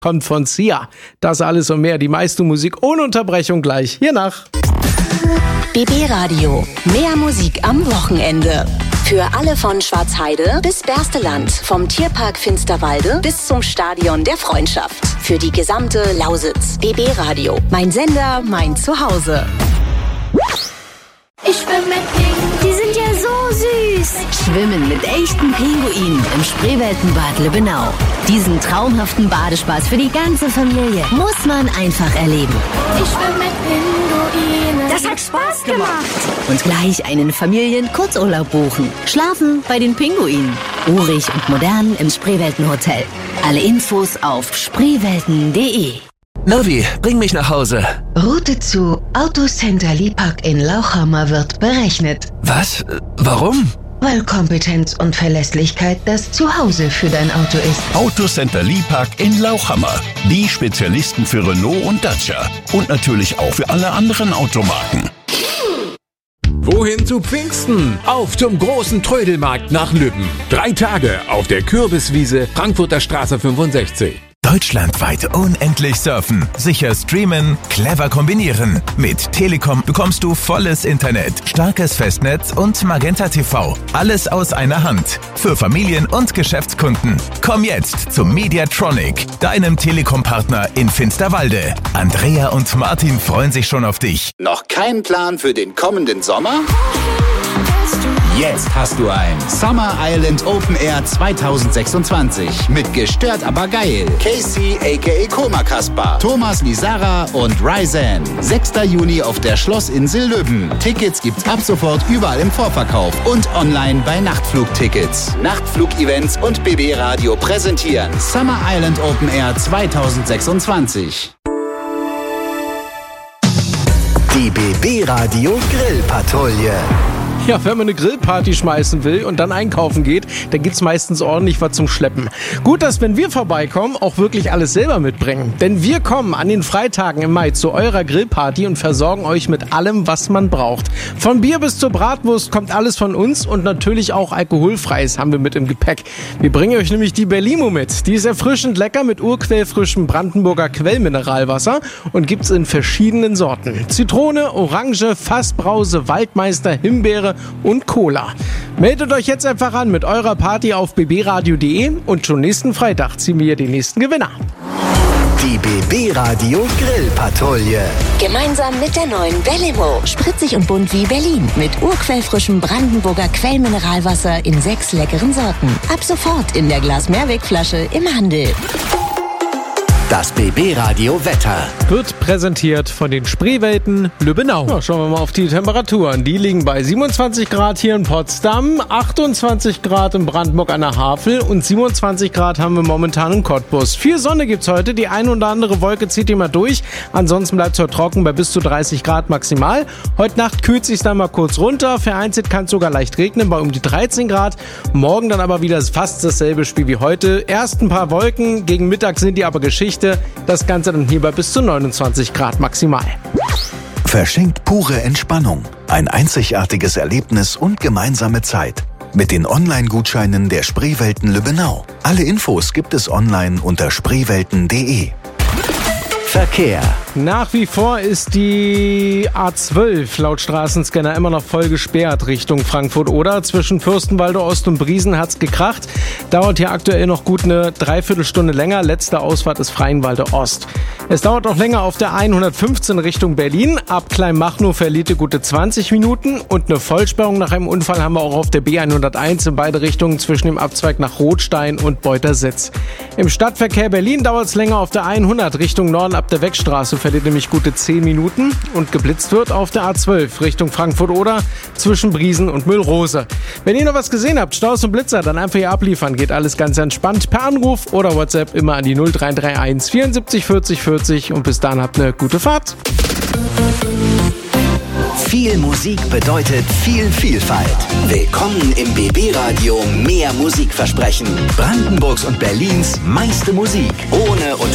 kommt von Sia. Das alles und mehr, die meiste Musik ohne Unterbrechung gleich hiernach. BB Radio. Mehr Musik am Wochenende. Für alle von Schwarzheide bis Bersteland. Vom Tierpark Finsterwalde bis zum Stadion der Freundschaft. Für die gesamte Lausitz. BB Radio. Mein Sender, mein Zuhause. Ich schwimme mit Pinguinen. Die sind ja so süß. Schwimmen mit echten Pinguinen im Spreeweltenbad Lübbenau. Diesen traumhaften Badespaß für die ganze Familie muss man einfach erleben. Ich schwimme mit Pinguinen. Das hat Spaß gemacht. Und gleich einen Familien-Kurzurlaub buchen. Schlafen bei den Pinguinen. Urig und modern im Spreeweltenhotel. Alle Infos auf spreewelten.de. Navi, bring mich nach Hause. Route zu Autocenter Lipak in Lauchhammer wird berechnet. Was? Warum? Weil Kompetenz und Verlässlichkeit das Zuhause für dein Auto ist. Autocenter Lipak in Lauchhammer. Die Spezialisten für Renault und Dacia. Und natürlich auch für alle anderen Automarken. Wohin zu Pfingsten? Auf zum großen Trödelmarkt nach Lübben. 3 Tage auf der Kürbiswiese, Frankfurter Straße 65. Deutschlandweit unendlich surfen, sicher streamen, clever kombinieren. Mit Telekom bekommst du volles Internet, starkes Festnetz und Magenta TV. Alles aus einer Hand. Für Familien und Geschäftskunden. Komm jetzt zum Mediatronic, deinem Telekom-Partner in Finsterwalde. Andrea und Martin freuen sich schon auf dich. Noch kein Plan für den kommenden Sommer? Jetzt hast du ein Summer Island Open Air 2026 mit Gestört aber geil. Casey aka Koma Kaspar, Thomas Lizara und Ryzen. 6. Juni auf der Schlossinsel Löben. Tickets gibt's ab sofort überall im Vorverkauf und online bei Nachtflugtickets. Nachtflug-Events und BB Radio präsentieren Summer Island Open Air 2026. Die BB Radio Grillpatrouille. Ja, wenn man eine Grillparty schmeißen will und dann einkaufen geht, dann gibt's meistens ordentlich was zum Schleppen. Gut, dass wenn wir vorbeikommen, auch wirklich alles selber mitbringen. Denn wir kommen an den Freitagen im Mai zu eurer Grillparty und versorgen euch mit allem, was man braucht. Von Bier bis zur Bratwurst kommt alles von uns und natürlich auch alkoholfreies haben wir mit im Gepäck. Wir bringen euch nämlich die Berlimo mit. Die ist erfrischend lecker mit urquellfrischem Brandenburger Quellmineralwasser und gibt's in verschiedenen Sorten. Zitrone, Orange, Fassbrause, Waldmeister, Himbeere und Cola. Meldet euch jetzt einfach an mit eurer Party auf bbradio.de und schon nächsten Freitag ziehen wir den nächsten Gewinner. Die BB Radio Grillpatrouille. Gemeinsam mit der neuen Berlimo. Spritzig und bunt wie Berlin. Mit urquellfrischem Brandenburger Quellmineralwasser in 6 leckeren Sorten. Ab sofort in der Glas-Mehrwegflasche im Handel. Das BB Radio Wetter wird präsentiert von den Spreewelten Lübbenau. Ja, schauen wir mal auf die Temperaturen. Die liegen bei 27 Grad hier in Potsdam, 28 Grad in Brandenburg an der Havel und 27 Grad haben wir momentan in Cottbus. Viel Sonne gibt's heute, die ein oder andere Wolke zieht immer durch. Ansonsten bleibt es heute trocken bei bis zu 30 Grad maximal. Heute Nacht kühlt sich dann mal kurz runter. Vereinzelt kann es sogar leicht regnen bei um die 13 Grad. Morgen dann aber wieder fast dasselbe Spiel wie heute. Erst ein paar Wolken, gegen Mittag sind die aber Geschichte. Das Ganze dann hier bei bis zu 29 Grad maximal. Verschenkt pure Entspannung, ein einzigartiges Erlebnis und gemeinsame Zeit. Mit den Online-Gutscheinen der Spreewelten Lübbenau. Alle Infos gibt es online unter spreewelten.de. Verkehr. Nach wie vor ist die A12 laut Straßenscanner immer noch voll gesperrt Richtung Frankfurt-Oder. Zwischen Fürstenwalde Ost und Briesen hat's gekracht. Dauert hier aktuell noch gut eine Dreiviertelstunde länger. Letzte Ausfahrt ist Freienwalde Ost. Es dauert auch länger auf der 115 Richtung Berlin. Ab Kleinmachnow verliert ihr gute 20 Minuten. Und eine Vollsperrung nach einem Unfall haben wir auch auf der B101 in beide Richtungen zwischen dem Abzweig nach Rothstein und Beutersitz. Im Stadtverkehr Berlin dauert es länger auf der 100 Richtung Norden ab der Wegstraße. Verliert nämlich gute 10 Minuten und geblitzt wird auf der A12 Richtung Frankfurt-Oder zwischen Briesen und Müllrose. Wenn ihr noch was gesehen habt, Staus und Blitzer, dann einfach hier abliefern. Geht alles ganz entspannt per Anruf oder WhatsApp immer an die 0331 74 40 40 und bis dann habt eine gute Fahrt. Viel Musik bedeutet viel Vielfalt. Willkommen im BB Radio Mehr Musikversprechen. Brandenburgs und Berlins meiste Musik ohne